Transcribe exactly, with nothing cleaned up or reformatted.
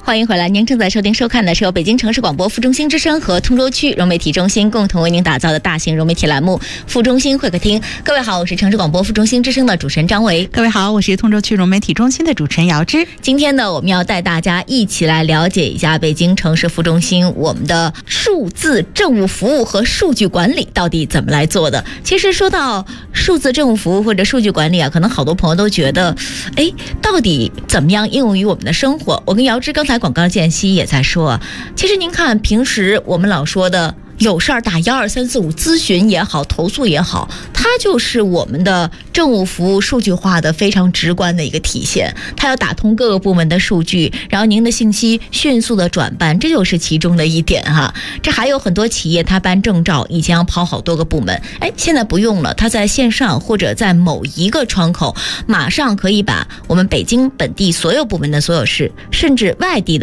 欢迎回来，您正在收听收看的是由北京城市广播副中心之声和通州区融媒体中心共同为您打造的大型融媒体栏目副中心会客厅。各位好，我是城市广播副中心之声的主持人张维。 各位好，我是通州区融媒体中心的主持人姚芝。 今天呢，我们要带大家一起来了解一下北京城市副中心我们的数字政务服务和数据管理到底怎么来做的。其实说到数字政务服务或者数据管理啊，可能好多朋友都觉得，哎，到底怎么样应用于我们的生活？我跟姚芝刚才广告间隙也在说，其实您看平时我们老说的有事儿打一二三四五咨询也好，投诉也好，它就是我们的政务服务数据化的非常直观的一个体现。它要打通各个部门的数据，然后您的信息迅速的转办，这就是其中的一点哈。这还有很多企业它办证照以前要跑好多个部门，哎，现在不用了，它在线上或者在某一个窗口，马上可以把我们北京本地所有部门的所有事，甚至外地的